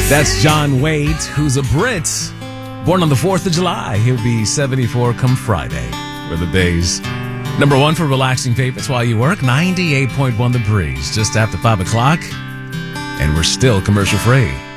That's John Waite, who's a Brit, born on the 4th of July. He'll be 74 come Friday. We're the Bay's number one for relaxing favorites while you work. 98.1 The Breeze, just after 5 o'clock. And we're still commercial free.